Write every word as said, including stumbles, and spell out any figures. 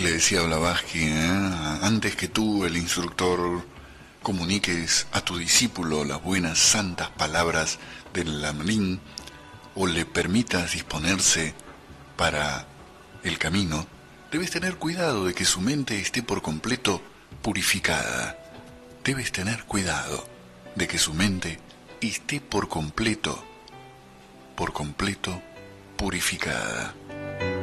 le decía Blavatsky, ¿eh? Antes que tú, el instructor, comuniques a tu discípulo las buenas santas palabras del Lamrim o le permitas disponerse para el camino, debes tener cuidado de que su mente esté por completo purificada. Debes tener cuidado de que su mente esté por completo, por completo purificada.